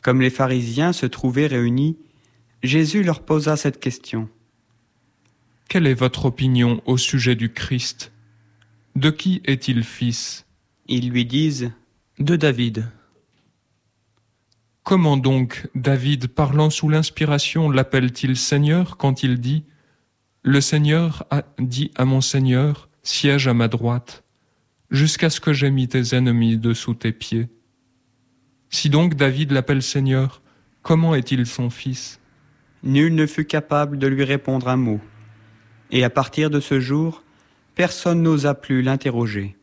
Comme les pharisiens se trouvaient réunis, Jésus leur posa cette question. « Quelle est votre opinion au sujet du Christ ? De qui est-il fils ? » Ils lui disent « De David. » Comment donc David, parlant sous l'inspiration, l'appelle-t-il Seigneur quand il dit « Le Seigneur a dit à mon Seigneur, siège à ma droite, jusqu'à ce que j'aie mis tes ennemis dessous tes pieds ». Si donc David l'appelle Seigneur, comment est-il son fils ? Nul ne fut capable de lui répondre un mot. Et à partir de ce jour, personne n'osa plus l'interroger.